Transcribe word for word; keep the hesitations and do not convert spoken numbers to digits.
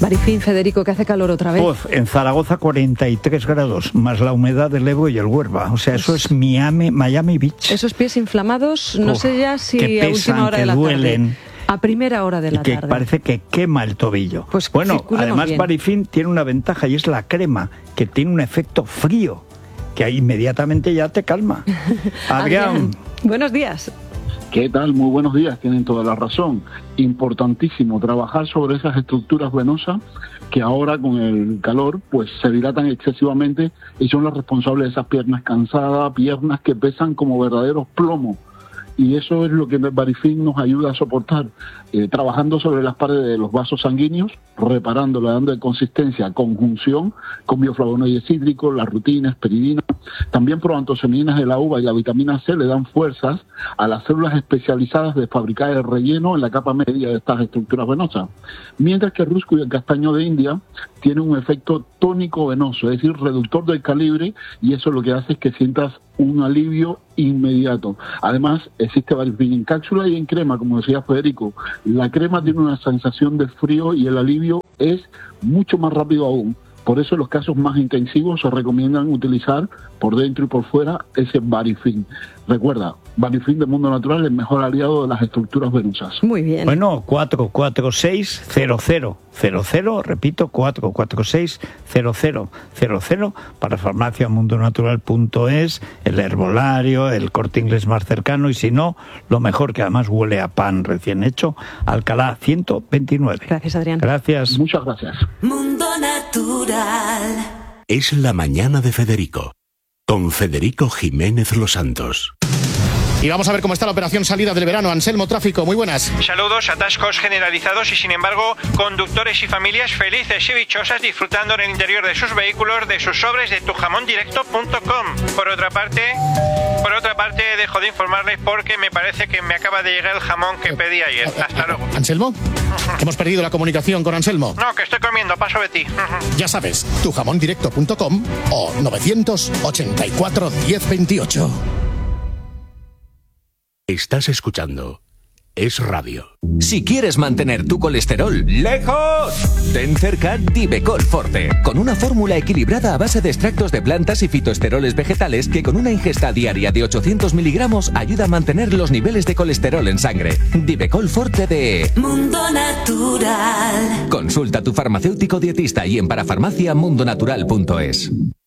Barifin, Federico, que hace calor otra vez. Uf, en Zaragoza cuarenta y tres grados, más la humedad del Ebro y el Huelva. O sea, eso es Miami, Miami Beach. Esos pies inflamados, no Uf, sé ya si que a pesan, última hora que de la duelen, tarde. A primera hora de la y que tarde. parece que quema el tobillo. Pues bueno, circulemos además bien. Barifin tiene una ventaja y es la crema, que tiene un efecto frío, que ahí inmediatamente ya te calma. Adrián. Adrián, buenos días. ¿Qué tal? Muy buenos días, tienen toda la razón. Importantísimo trabajar sobre esas estructuras venosas que ahora con el calor pues se dilatan excesivamente y son las responsables de esas piernas cansadas, piernas que pesan como verdaderos plomos. Y eso es lo que Barifin nos ayuda a soportar, eh, trabajando sobre las paredes de los vasos sanguíneos, reparándole, dando consistencia, conjunción con bioflavonoides cítricos, la rutina, esperidina. También proantoceninas de la uva y la vitamina C le dan fuerzas a las células especializadas de fabricar el relleno en la capa media de estas estructuras venosas. Mientras que el rusco y el castaño de India tienen un efecto tónico venoso, es decir, reductor del calibre, y eso lo que hace es que sientas un alivio inmediato. Además, existe Barifin en cápsula y en crema, como decía Federico. La crema tiene una sensación de frío y el alivio es mucho más rápido aún. Por eso en los casos más intensivos se recomiendan utilizar por dentro y por fuera ese Barifin. Recuerda, Barifin de Mundo Natural es el mejor aliado de las estructuras venosas. Muy bien. Bueno, cuatro cuatro seis cero cero cero cero, repito, cuatro cuatro seis cero cero cero cero para farmacia mundo natural punto es, el herbolario, el Corte Inglés más cercano, y si no, lo mejor, que además huele a pan recién hecho, Alcalá ciento veintinueve. Gracias, Adrián. Gracias. Muchas gracias. Mundo Natural. Es la mañana de Federico, con Federico Jiménez Los Santos. Y vamos a ver cómo está la operación salida del verano. Anselmo, tráfico, muy buenas. Saludos, atascos generalizados y sin embargo conductores y familias felices y dichosas disfrutando en el interior de sus vehículos de sus sobres de tu jamón directo punto com. Por otra parte, por otra parte dejo de informarles porque me parece que me acaba de llegar el jamón que pedí ayer. Hasta luego. ¿Anselmo? Hemos perdido la comunicación con Anselmo. No, que estoy comiendo, paso de ti. Ya sabes, tu jamón directo punto com o novecientos ochenta y cuatro diez veintiocho. Estás escuchando Es Radio. Si quieres mantener tu colesterol lejos, ten cerca Divecol Forte, con una fórmula equilibrada a base de extractos de plantas y fitoesteroles vegetales que con una ingesta diaria de ochocientos miligramos ayuda a mantener los niveles de colesterol en sangre. Divecol Forte de Mundo Natural. Consulta a tu farmacéutico dietista y en parafarmacia mundo natural punto es.